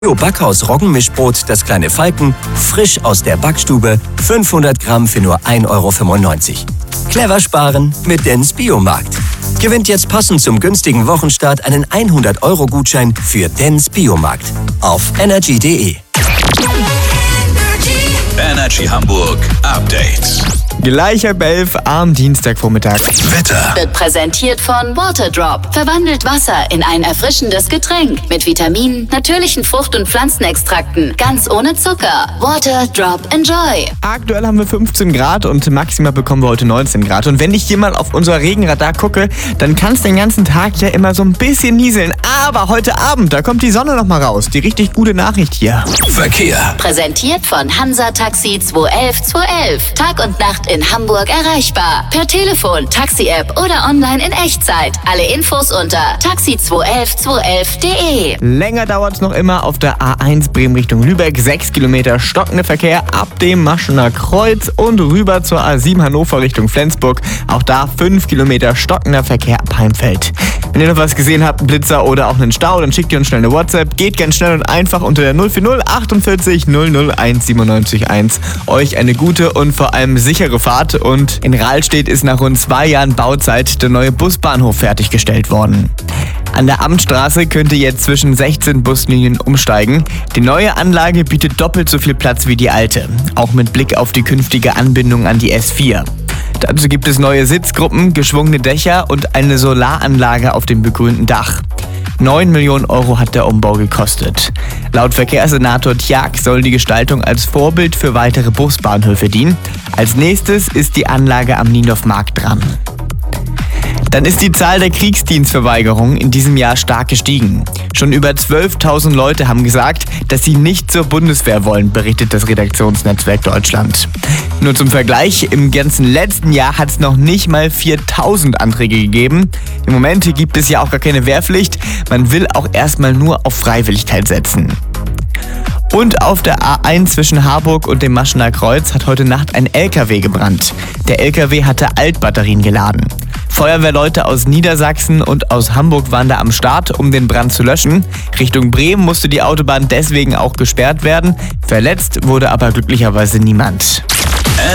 Backhaus Roggenmischbrot, das kleine Falken, frisch aus der Backstube, 500 Gramm für nur 1,95 €. Clever sparen mit Dens Biomarkt. Gewinnt jetzt passend zum günstigen Wochenstart einen 100-€-Gutschein für Dens Biomarkt auf energy.de. Energy Hamburg Update. Gleich ab 11 am Dienstagvormittag. Wetter. Wird präsentiert von Waterdrop. Verwandelt Wasser in ein erfrischendes Getränk mit Vitaminen, natürlichen Frucht- und Pflanzenextrakten, ganz ohne Zucker. Waterdrop Enjoy. Aktuell haben wir 15 Grad und maximal bekommen wir heute 19 Grad. Und wenn ich hier mal auf unser Regenradar gucke, dann kann es den ganzen Tag ja immer so ein bisschen nieseln. Aber heute Abend, da kommt die Sonne noch mal raus. Die richtig gute Nachricht hier. Verkehr. Präsentiert von Hansa Taxi 211 211. Tag und Nacht in Hamburg erreichbar. Per Telefon, Taxi-App oder online in Echtzeit. Alle Infos unter taxi211211.de. Länger dauert es noch immer auf der A1 Bremen Richtung Lübeck. 6 Kilometer stockender Verkehr ab dem Maschener Kreuz und rüber zur A7 Hannover Richtung Flensburg. Auch da 5 Kilometer stockender Verkehr ab Heimfeld. Wenn ihr noch was gesehen habt, einen Blitzer oder auch einen Stau, dann schickt ihr uns schnell eine WhatsApp. Geht ganz schnell und einfach unter der 040 48 001 97 1. Euch eine gute und vor allem sichere Fahrt. Und in Rahlstedt ist nach rund 2 Jahren Bauzeit der neue Busbahnhof fertiggestellt worden. An der Amtsstraße könnt ihr jetzt zwischen 16 Buslinien umsteigen. Die neue Anlage bietet doppelt so viel Platz wie die alte, auch mit Blick auf die künftige Anbindung an die S4. Dazu gibt es neue Sitzgruppen, geschwungene Dächer und eine Solaranlage auf dem begrünten Dach. 9 Millionen € hat der Umbau gekostet. Laut Verkehrssenator Tjag soll die Gestaltung als Vorbild für weitere Busbahnhöfe dienen. Als nächstes ist die Anlage am Niendorfmarkt dran. Dann ist die Zahl der Kriegsdienstverweigerungen in diesem Jahr stark gestiegen. Schon über 12.000 Leute haben gesagt, dass sie nicht zur Bundeswehr wollen, berichtet das Redaktionsnetzwerk Deutschland. Nur zum Vergleich, im ganzen letzten Jahr hat es noch nicht mal 4.000 Anträge gegeben. Im Moment gibt es ja auch gar keine Wehrpflicht. Man will auch erstmal nur auf Freiwilligkeit setzen. Und auf der A1 zwischen Harburg und dem Maschener Kreuz hat heute Nacht ein LKW gebrannt. Der LKW hatte Altbatterien geladen. Feuerwehrleute aus Niedersachsen und aus Hamburg waren da am Start, um den Brand zu löschen. Richtung Bremen musste die Autobahn deswegen auch gesperrt werden. Verletzt wurde aber glücklicherweise niemand.